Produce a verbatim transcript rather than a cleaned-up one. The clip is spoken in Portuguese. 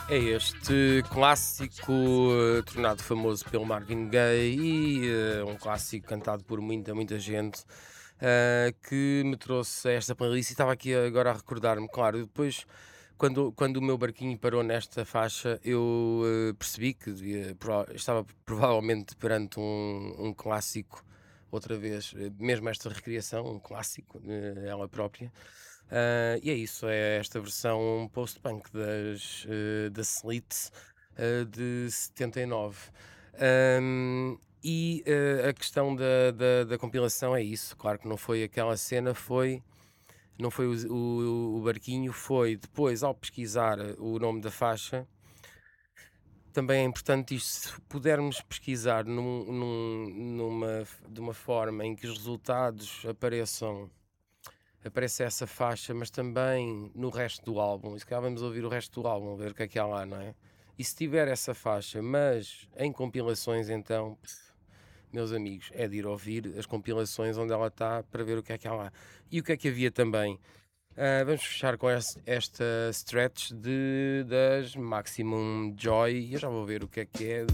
É este clássico eh, tornado famoso pelo Marvin Gaye e eh, um clássico cantado por muita, muita gente eh, que me trouxe a esta playlist e estava aqui agora a recordar-me, claro, depois quando, quando o meu barquinho parou nesta faixa eu eh, percebi que devia- prova- estava provavelmente perante um, um clássico, outra vez, eh, mesmo esta recriação, um clássico, eh, ela própria. Ah, e é isso, é esta versão post-punk das, eh, da Slits eh, de setenta e nove. Ahm, e eh, a questão da, da, da compilação é isso, claro que não foi aquela cena, foi, não foi o, o, o barquinho, foi depois ao pesquisar o nome da faixa. Também é importante isto, se pudermos pesquisar num, num- numa, f- de uma forma em que os resultados apareçam aparece essa faixa, mas também no resto do álbum. E se calhar vamos ouvir o resto do álbum, ver o que é que há lá, não é? E se tiver essa faixa, mas em compilações, então, pff, meus amigos, é de ir ouvir as compilações onde ela está para ver o que é que há lá. E o que é que havia também? Ah, vamos fechar com esta, esta stretch de, das Maximum Joy. Eu já vou ver o que é que é.